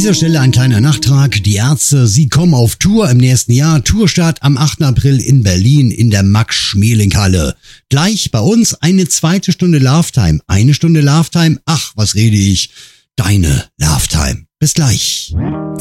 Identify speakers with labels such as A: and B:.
A: dieser Stelle ein kleiner Nachtrag. Die Ärzte, sie kommen auf Tour im nächsten Jahr. Tourstart am 8. April in Berlin in der Max-Schmeling-Halle. Gleich bei uns eine zweite Stunde Love-Time. Eine Stunde Love-Time. Ach, was rede ich? Deine Love-Time. Bis gleich.